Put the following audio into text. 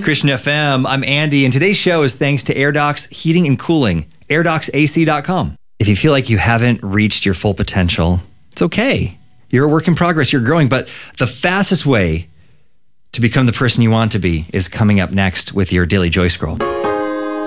Christian FM, I'm Andy, and today's show is thanks to AirDocs Heating and Cooling, AirDocsAC.com. If you feel like you haven't reached your full potential, it's okay. You're a work in progress, you're growing, but the fastest way to become the person you want to be is coming up next with your Daily Joy Scroll.